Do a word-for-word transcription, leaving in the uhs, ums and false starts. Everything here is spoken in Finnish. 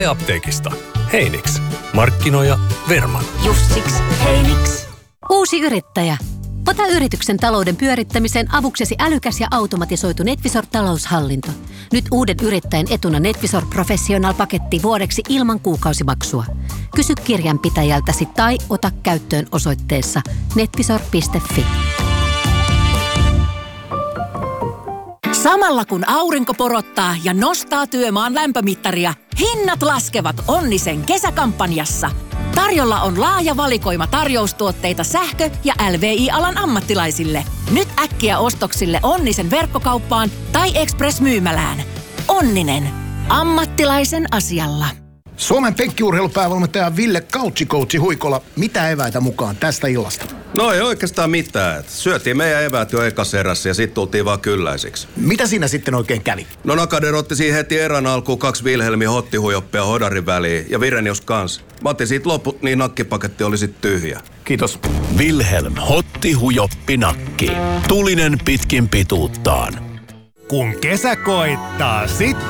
apteekista. Heinix. Markkinoija Verman. Jussiks. Heinix. Uusi yrittäjä. Ota yrityksen talouden pyörittämiseen avuksesi älykäs ja automatisoitu Netvisor-taloushallinto. Nyt uuden yrittäjän etuna Netvisor Professional-paketti vuodeksi ilman kuukausimaksua. Kysy kirjanpitäjältäsi tai ota käyttöön osoitteessa netvisor piste fi. Samalla kun aurinko porottaa ja nostaa työmaan lämpömittaria, hinnat laskevat Onnisen kesäkampanjassa. Tarjolla on laaja valikoima tarjoustuotteita sähkö- ja L V I-alan ammattilaisille. Nyt äkkiä ostoksille Onnisen verkkokauppaan tai Express-myymälään. Onninen. Ammattilaisen asialla. Suomen penkkiurheilupäävalmentaja Ville Couchikoutsi Huikola. Mitä eväitä mukaan tästä illasta? No ei oikeastaan mitään. Syötiin meidän eväät jo ekas erässä ja sit tultiin vaan kylläisiksi. Mitä siinä sitten oikein kävi? No Nakader otti siihen heti erän alkuun kaksi Wilhelmin hottihujoppia hodarin väliin ja Virenius kans. Mä otin siitä loput, niin nakkipaketti oli sit tyhjä. Kiitos. Wilhelm hottihujoppi nakki. Tulinen pitkin pituuttaan. Kun kesä koittaa, sitten